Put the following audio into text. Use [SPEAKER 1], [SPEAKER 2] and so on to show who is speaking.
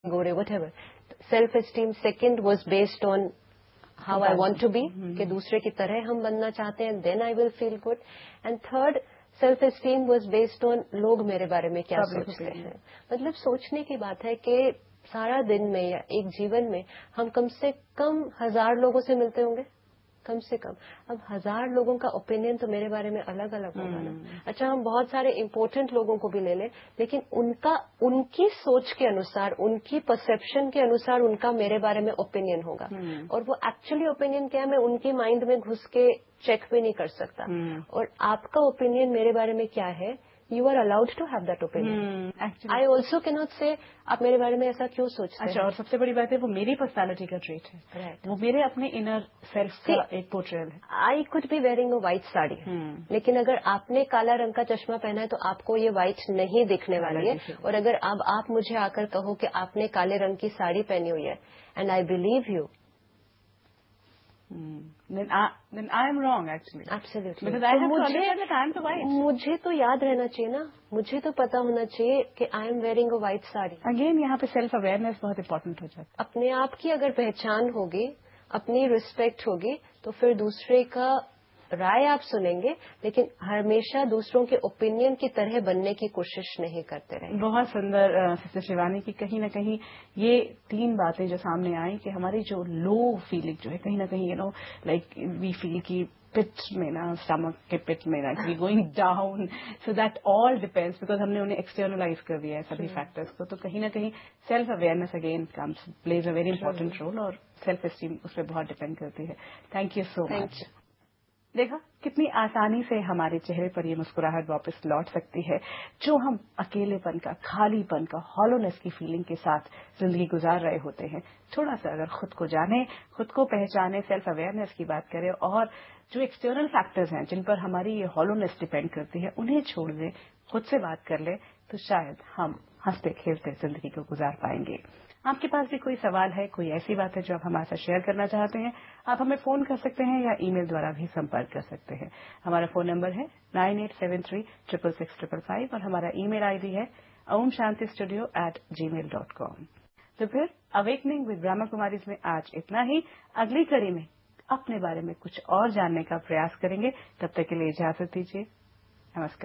[SPEAKER 1] Gore whatever. Self esteem second was based on how I want to be, कि दूसरे की तरह हम बनना चाहते हैं, then I will feel good. And third, self esteem was based on लोग मेरे बारे में क्या सोचते हैं. मतलब सोचने की बात है कि सारा दिन में या एक जीवन में हम कम से कम 1000 लोगों से मिलते होंगे, कम से कम. अब 1000 लोगों का ओपिनियन तो मेरे बारे में अलग अलग होगा ना. अच्छा, हम बहुत सारे इम्पोर्टेंट लोगों को भी ले लें, लेकिन उनकी सोच के अनुसार, उनकी परसेप्शन के अनुसार उनका मेरे बारे में ओपिनियन होगा. और वो एक्चुअली ओपिनियन क्या है, मैं उनकी माइंड में घुस के चेक भी नहीं कर सकता. और आपका ओपिनियन मेरे बारे में क्या है, you are allowed to have that opinion. Actually, I also cannot say आप मेरे बारे में ऐसा क्यों सोचते हैं.
[SPEAKER 2] अच्छा, और सबसे बड़ी बात है वो मेरी पर्सनालिटी का ट्रेट है. Right. वो मेरे अपने इनर सेल्फ का एक पोर्ट्रेल है.
[SPEAKER 1] I could be wearing a white sari, लेकिन अगर आपने काला रंग का चश्मा पहना है तो आपको ये व्हाइट नहीं दिखने वाली है. और अगर अब आप मुझे आकर कहो कि आपने काले रंग की साड़ी पहनी हुई है, and I believe you,
[SPEAKER 2] then I am wrong actually.
[SPEAKER 1] Absolutely.
[SPEAKER 2] Because I have to understand that I am the white.
[SPEAKER 1] मुझे तो याद रहना चाहिए ना, मुझे तो पता होना चाहिए कि I am wearing a white sari.
[SPEAKER 2] Again यहाँ पे सेल्फ अवेयरनेस बहुत इम्पोर्टेंट हो जाता है.
[SPEAKER 1] अपने आप की अगर पहचान होगी, अपनी रिस्पेक्ट होगी, तो फिर दूसरे का राय आप सुनेंगे, लेकिन हमेशा दूसरों के ओपिनियन की तरह बनने की कोशिश नहीं करते रहेंगे.
[SPEAKER 2] बहुत सुंदर सिस्टर शिवानी की कहीं ना कहीं ये 3 बातें जो सामने आई कि हमारी जो लो फीलिंग जो है कहीं ना कहीं लाइक वी फील की पिट में ना, स्टमक के पिट में ना, we going down. So that all depends, because हमने उन्हें एक्सटर्नलाइज कर दिया है सभी फैक्टर्स को. तो कहीं ना कहीं self awareness again comes plays a very important role, और सेल्फ एस्टीम उस पर बहुत डिपेंड करती है. Thank you so much. देखा कितनी आसानी से हमारे चेहरे पर ये मुस्कुराहट वापस लौट सकती है जो हम अकेलेपन का, खालीपन का, हॉलोनेस की फीलिंग के साथ जिंदगी गुजार रहे होते हैं. थोड़ा सा अगर खुद को जाने, खुद को पहचाने, सेल्फ अवेयरनेस की बात करें, और जो एक्सटर्नल फैक्टर्स हैं जिन पर हमारी ये हॉलोनेस डिपेंड करती है उन्हें छोड़ दें, खुद से बात कर ले, तो शायद हम हंसते खेलते जिंदगी को गुजार पाएंगे. आपके पास भी कोई सवाल है, कोई ऐसी बात है जो आप हमारे साथ शेयर करना चाहते हैं, आप हमें फोन कर सकते हैं या ईमेल द्वारा भी संपर्क कर सकते हैं. हमारा फोन नंबर है 9873666555 और हमारा ईमेल आईडी है omshantistudio@gmail.com. तो फिर अवेकनिंग विद ब्रह्मा कुमारीज में आज इतना ही. अगली कड़ी में अपने बारे में कुछ और जानने का प्रयास करेंगे. तब तक के लिए इजाजत दीजिए. नमस्कार.